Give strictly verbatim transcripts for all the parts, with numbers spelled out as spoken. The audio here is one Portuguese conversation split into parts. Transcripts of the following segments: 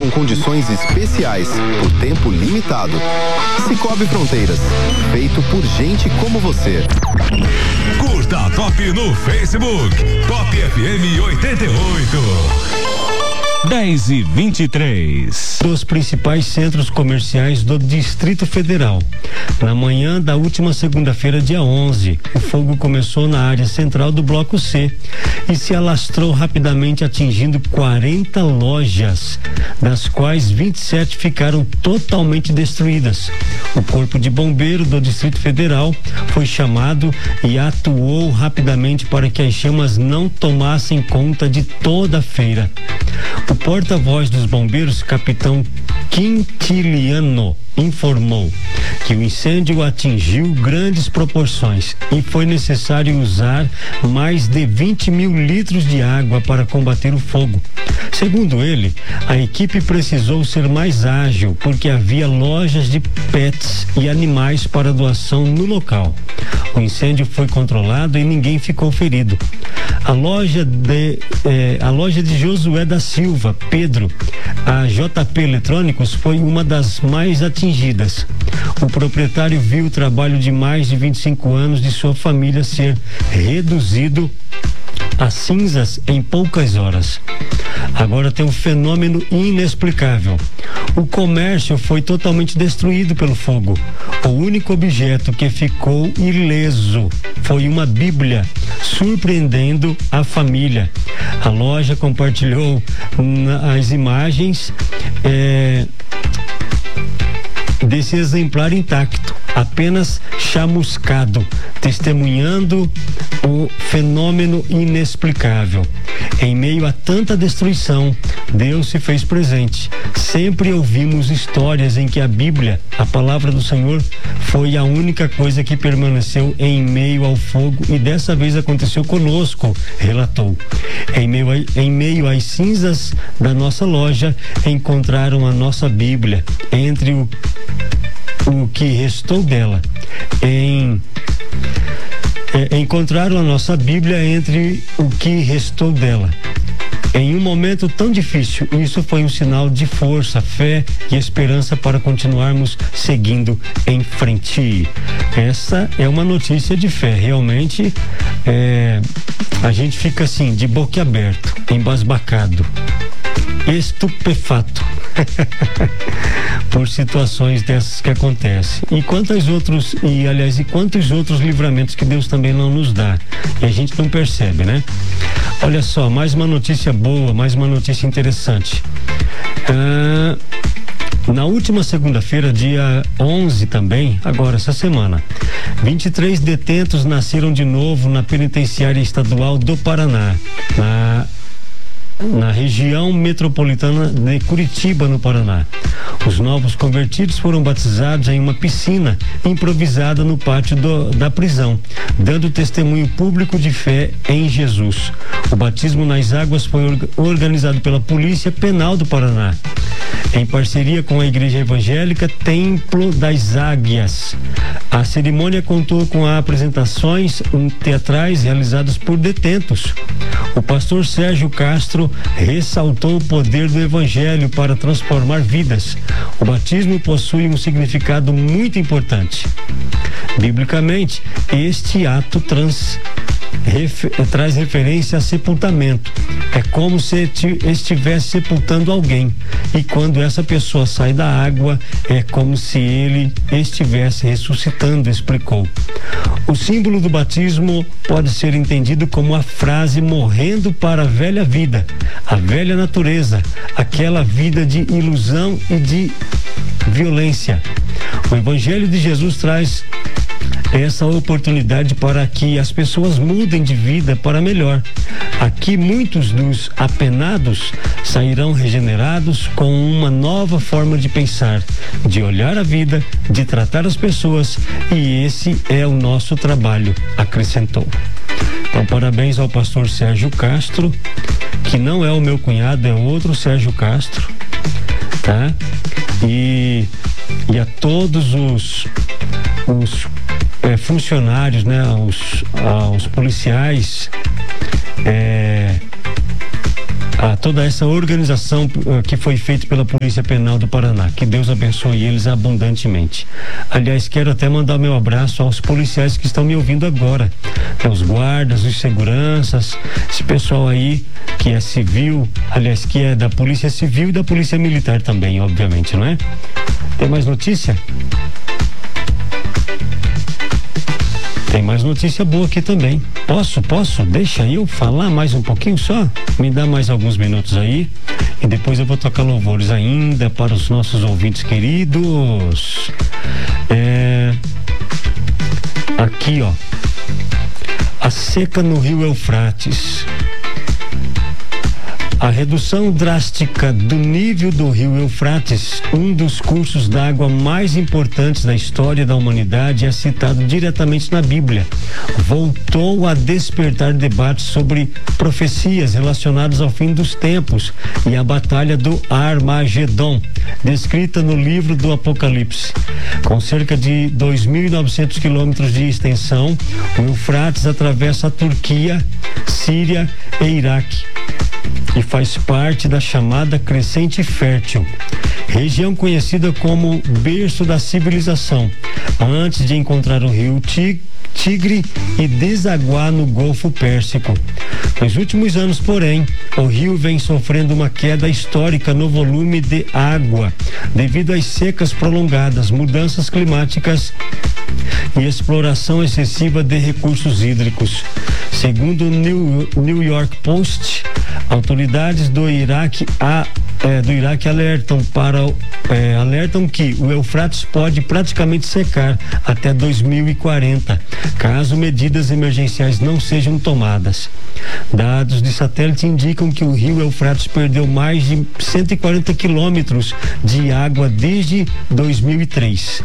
com condições especiais, por tempo limitado. Cicobi Fronteiras, feito por gente como você. Curta a Top no Facebook, Top F M oitenta e oito. dez e vinte e três. Dos principais centros comerciais do Distrito Federal. Na manhã da última segunda-feira, dia onze, o fogo começou na área central do Bloco C e se alastrou rapidamente, atingindo quarenta lojas, das quais vinte e sete ficaram totalmente destruídas. O Corpo de Bombeiro do Distrito Federal foi chamado e atuou rapidamente para que as chamas não tomassem conta de toda a feira. O porta-voz dos bombeiros, capitão Quintiliano, informou que o incêndio atingiu grandes proporções e foi necessário usar mais de vinte mil litros de água para combater o fogo. Segundo ele, a equipe precisou ser mais ágil porque havia lojas de pets e animais para doação no local. O incêndio foi controlado e ninguém ficou ferido. A loja de, eh, a loja de Josué da Silva, Pedro, a J P Eletrônicos, foi uma das mais atingidas. O proprietário viu o trabalho de mais de vinte e cinco anos de sua família ser reduzido a cinzas em poucas horas. Agora tem um fenômeno inexplicável. O comércio foi totalmente destruído pelo fogo. O único objeto que ficou ileso foi uma Bíblia, surpreendendo a família. A loja compartilhou na, as imagens é, desse exemplar intacto, apenas chamuscado, testemunhando o fenômeno inexplicável. Em meio a tanta destruição, Deus se fez presente. Sempre ouvimos histórias em que a Bíblia, a palavra do Senhor, foi a única coisa que permaneceu em meio ao fogo, e dessa vez aconteceu conosco, relatou. Em meio, a, em meio às cinzas da nossa loja, encontraram a nossa Bíblia entre o o que restou dela. Em, é, encontraram a nossa Bíblia entre o que restou dela. Em um momento tão difícil, isso foi um sinal de força, fé e esperança para continuarmos seguindo em frente. Essa é uma notícia de fé. Realmente, é, a gente fica assim, de boquiaberto, embasbacado, estupefato por situações dessas que acontecem. E quantos outros, e aliás, e quantos outros livramentos que Deus também não nos dá, e a gente não percebe, né? Olha só, mais uma notícia boa, mais uma notícia interessante. Ah, na última segunda-feira, dia onze também, agora essa semana, vinte e três detentos nasceram de novo na penitenciária estadual do Paraná, na na região metropolitana de Curitiba, no Paraná. Os novos convertidos foram batizados em uma piscina improvisada no pátio do, da prisão, dando testemunho público de fé em Jesus. O batismo nas águas foi organizado pela Polícia Penal do Paraná, em parceria com a Igreja Evangélica Templo das Águias. A cerimônia contou com apresentações teatrais realizadas por detentos. O pastor Sérgio Castro ressaltou o poder do Evangelho para transformar vidas. O batismo possui um significado muito importante. Biblicamente, este ato trans Refer, traz referência a sepultamento. É como se estivesse sepultando alguém, e quando essa pessoa sai da água, é como se ele estivesse ressuscitando, explicou. O símbolo do batismo pode ser entendido como a frase morrendo para a velha vida, a velha natureza, aquela vida de ilusão e de violência. O Evangelho de Jesus traz essa oportunidade para que as pessoas mudem de vida para melhor. Aqui muitos dos apenados sairão regenerados com uma nova forma de pensar, de olhar a vida, de tratar as pessoas, e esse é o nosso trabalho, acrescentou. Então, parabéns ao pastor Sérgio Castro, que não é o meu cunhado, é outro Sérgio Castro, tá? E, e a todos os, os É, funcionários, né, os, aos policiais, é, a toda essa organização uh, que foi feita pela Polícia Penal do Paraná. Que Deus abençoe eles abundantemente. Aliás, quero até mandar meu abraço aos policiais que estão me ouvindo agora, os guardas, os seguranças, esse pessoal aí que é civil, aliás, que é da Polícia Civil e da Polícia Militar também, obviamente, não é? Tem mais notícia? Tem mais notícia boa aqui também. Posso, posso? Deixa eu falar mais um pouquinho só? Me dá mais alguns minutos aí e depois eu vou tocar louvores ainda para os nossos ouvintes queridos. É... Aqui, ó. A seca no rio Eufrates. A redução drástica do nível do rio Eufrates, um dos cursos d'água mais importantes da história da humanidade, é citado diretamente na Bíblia. Voltou a despertar debates sobre profecias relacionadas ao fim dos tempos e a batalha do Armagedon, descrita no livro do Apocalipse. Com cerca de dois mil e novecentos quilômetros de extensão, o Eufrates atravessa a Turquia, Síria e Iraque e faz parte da chamada Crescente Fértil, região conhecida como berço da civilização, antes de encontrar o rio Tigre e desaguar no Golfo Pérsico. Nos últimos anos, porém, o rio vem sofrendo uma queda histórica no volume de água, devido às secas prolongadas, mudanças climáticas e exploração excessiva de recursos hídricos. Segundo o New, New York Post, autoridades do Iraque, a, é, do Iraque alertam, para, é, alertam que o Eufrates pode praticamente secar até dois mil e quarenta, caso medidas emergenciais não sejam tomadas. Dados de satélite indicam que o rio Eufrates perdeu mais de cento e quarenta quilômetros de água desde dois mil e três.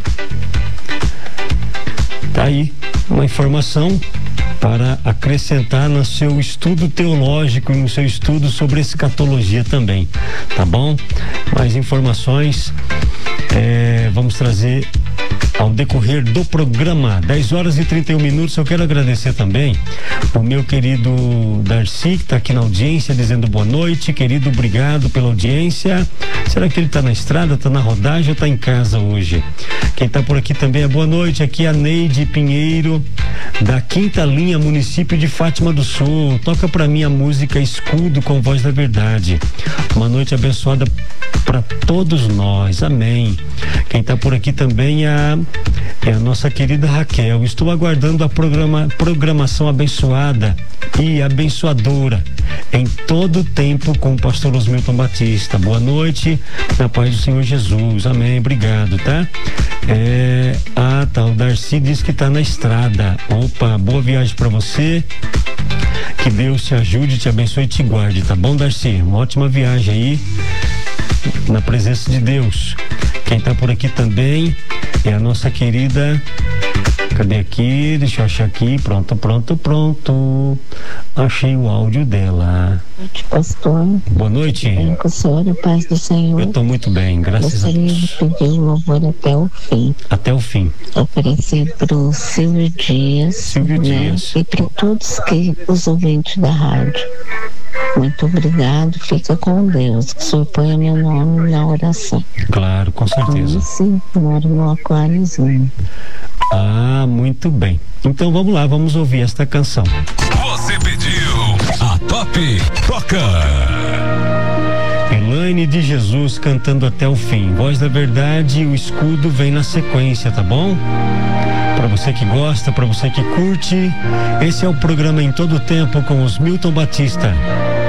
Tá aí uma informação para acrescentar no seu estudo teológico e no seu estudo sobre escatologia também, tá bom? Mais informações é, vamos trazer ao decorrer do programa. Dez horas e trinta e um minutos. Eu quero agradecer também o meu querido Darcy, que está aqui na audiência, dizendo boa noite. Querido, obrigado pela audiência. Será que ele está na estrada, está na rodagem ou está em casa hoje? Quem está por aqui também é boa noite. Aqui é a Neide Pinheiro, da Quinta Linha, município de Fátima do Sul. Toca para mim a música Escudo com Voz da Verdade. Uma noite abençoada para todos nós. Amém. Quem está por aqui também é a, é a nossa querida Raquel. Estou aguardando a programa, programação abençoada e abençoadora em todo o tempo com o pastor Osmilton Batista. Boa noite, na paz do Senhor Jesus. Amém. Obrigado, tá? É, ah, tá. O Darcy diz que tá na estrada. Opa, boa viagem para você. Que Deus te ajude, te abençoe e te guarde, tá bom, Darcy? Uma ótima viagem aí na presença de Deus. Quem tá por aqui também é a nossa querida, cadê aqui? Deixa eu achar aqui, pronto, pronto, pronto. Achei o áudio dela. Boa noite, pastor. Boa noite. Bem com a senhora, paz do Senhor. Eu tô muito bem, graças a Deus. Gostaria de pedir o louvor até o fim. Até o fim. Oferecer pro Silvio Dias. Silvio né? Dias. E para todos que, os ouvintes da rádio. Muito obrigado, fica com Deus, que o senhor ponha meu nome na oração. Claro, com certeza. Sim, moro no Aquáriozinho. Ah, muito bem. Então vamos lá, vamos ouvir esta canção. Você pediu a Top Toca. Elaine de Jesus cantando até o fim. Voz da Verdade, o Escudo vem na sequência, tá bom? Para você que gosta, para você que curte, esse é o programa Em Todo Tempo com Osmilton Batista.